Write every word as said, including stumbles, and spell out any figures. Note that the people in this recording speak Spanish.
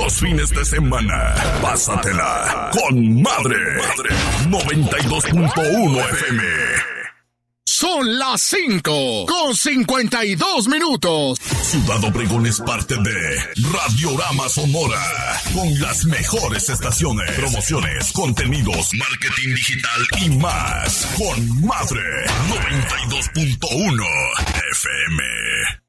Los fines de semana, pásatela con madre. noventa y dos punto uno F M. Son las cinco con cincuenta y dos minutos. Ciudad Obregón es parte de Radiorama Sonora, con las mejores estaciones, promociones, contenidos, marketing digital y más. Con madre, noventa y dos punto uno F M.